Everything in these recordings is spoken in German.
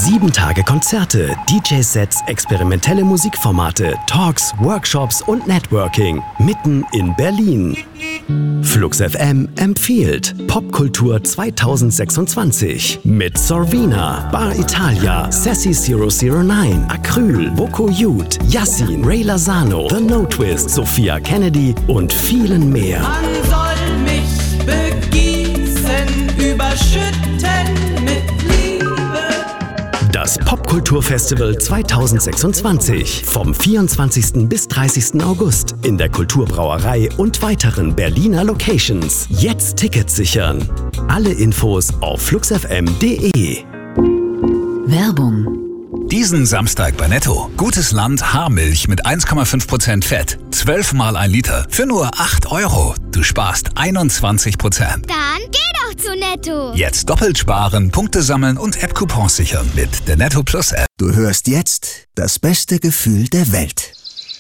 7 Tage Konzerte, DJ-Sets, experimentelle Musikformate, Talks, Workshops und Networking. Mitten in Berlin. Flux FM empfiehlt Popkultur 2026 mit Sorvina, Bar Italia, Sassy 009, Acryl, Boko Youth, Yassin, Ray Lozano, The No Twist, Sophia Kennedy und vielen mehr. Man soll mich begießen, überschütten mit Liebe. Das Popkulturfestival 2026 vom 24. bis 30. August in der Kulturbrauerei und weiteren Berliner Locations. Jetzt Tickets sichern. Alle Infos auf fluxfm.de. Werbung. Diesen Samstag bei Netto. Gutes Land Haarmilch mit 1,5% Fett. 12 mal 1 Liter für nur 8 €. Du sparst 21%. Dann geh doch zu Netto. Jetzt doppelt sparen, Punkte sammeln und App-Coupons sichern mit der Netto Plus App. Du hörst jetzt das beste Gefühl der Welt.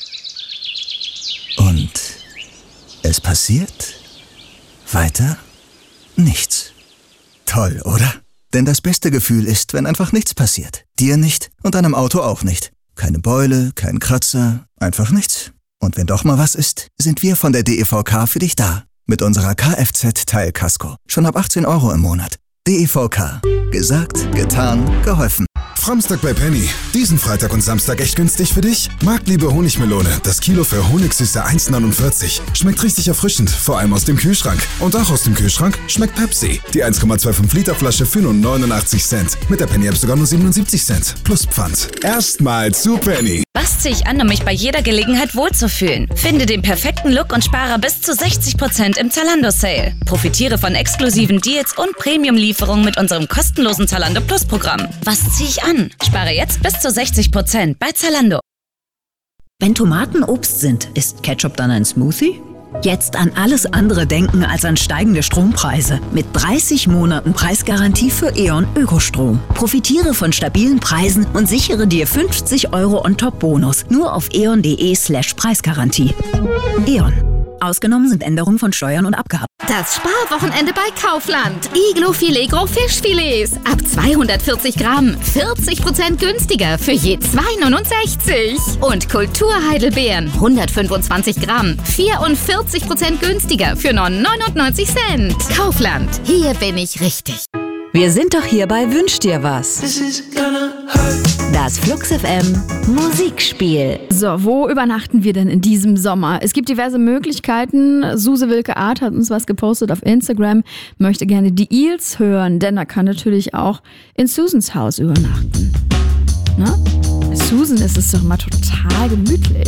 Und es passiert weiter nichts. Toll, oder? Denn das beste Gefühl ist, wenn einfach nichts passiert. Dir nicht und deinem Auto auch nicht. Keine Beule, kein Kratzer, einfach nichts. Und wenn doch mal was ist, sind wir von der DEVK für dich da. Mit unserer Kfz-Teilkasko. Schon ab 18 € im Monat. DEVK. Gesagt, getan, geholfen. Framstag bei Penny. Diesen Freitag und Samstag echt günstig für dich? Marktliebe Honigmelone. Das Kilo für Honigsüße 1,49. Schmeckt richtig erfrischend, vor allem aus dem Kühlschrank. Und auch aus dem Kühlschrank schmeckt Pepsi. Die 1,25 Liter Flasche für nur 89 Cent. Mit der Penny-App sogar nur 77 Cent. Plus Pfand. Erstmal zu Penny. Was ziehe ich an, um mich bei jeder Gelegenheit wohlzufühlen? Finde den perfekten Look und spare bis zu 60% im Zalando-Sale. Profitiere von exklusiven Deals und Premium-Lieferungen mit unserem kostenlosen Zalando Plus-Programm. Was ziehe ich an? Spare jetzt bis zu 60% bei Zalando. Wenn Tomaten Obst sind, ist Ketchup dann ein Smoothie? Jetzt an alles andere denken als an steigende Strompreise. Mit 30 Monaten Preisgarantie für E.ON Ökostrom. Profitiere von stabilen Preisen und sichere dir 50 € on top Bonus. Nur auf eon.de/Preisgarantie. E.ON. Ausgenommen sind Änderungen von Steuern und Abgaben. Das Sparwochenende bei Kaufland. Iglo Filet Fischfilets. Ab 240 Gramm. 40% günstiger für je 2,69. Und Kulturheidelbeeren. 125 Gramm. 44% günstiger für nur 99 Cent. Kaufland. Hier bin ich richtig. Wir sind doch hier bei Wünsch dir was. Das Flux FM Musikspiel. So, wo übernachten wir denn in diesem Sommer? Es gibt diverse Möglichkeiten. Suse Wilke Art hat uns was gepostet auf Instagram, möchte gerne die Eels hören, denn er kann natürlich auch in Susans Haus übernachten. Na? Susan ist es doch mal total gemütlich.